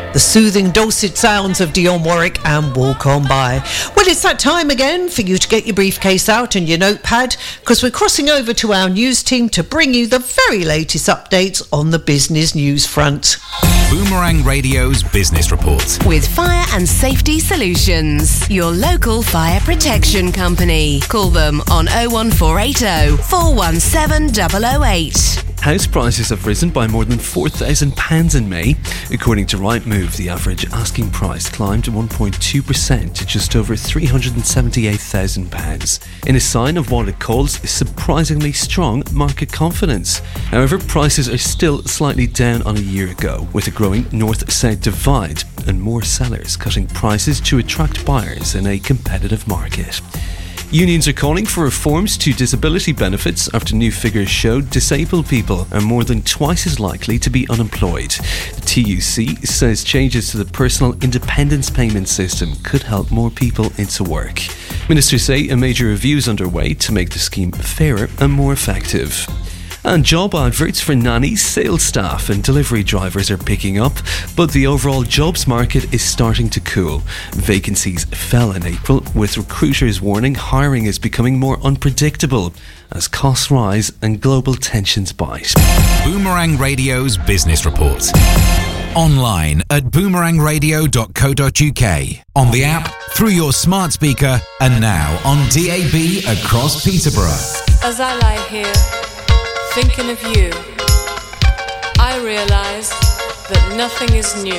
the soothing dulcet sounds of Dionne Warwick and Walk On By. Well, it's that time again for you to get your briefcase out and your notepad, because we're crossing over to our news team to bring you the very latest updates on the business news front. Boomerang Radio's Business Report. With Fire and Safety Solutions, your local fire protection company. Call them on 01480 417 008. House prices have risen by more than £4,000 in May. According to Rightmove, the average asking price climbed 1.2% to just over £378,000, in a sign of what it calls surprisingly strong market confidence. However, prices are still slightly down on a year ago, with a growing north-south divide and more sellers cutting prices to attract buyers in a competitive market. Unions are calling for reforms to disability benefits after new figures show disabled people are more than twice as likely to be unemployed. The TUC says changes to the personal independence payment system could help more people into work. Ministers say a major review is underway to make the scheme fairer and more effective. And job adverts for nannies, sales staff and delivery drivers are picking up, but the overall jobs market is starting to cool. Vacancies fell in April, with recruiters warning hiring is becoming more unpredictable as costs rise and global tensions bite. Boomerang Radio's Business Report. Online at boomerangradio.co.uk, on the app, through your smart speaker, and now on DAB across Peterborough. As I lie here, thinking of you, I realise that nothing is new.